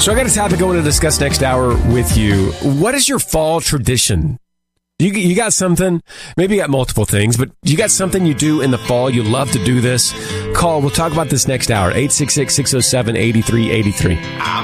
So I got a topic I want to discuss next hour with you. What is your fall tradition? You got something? Maybe you got multiple things, but you got something you do in the fall. You love to do this. Call. We'll talk about this next hour. 866-607-8383.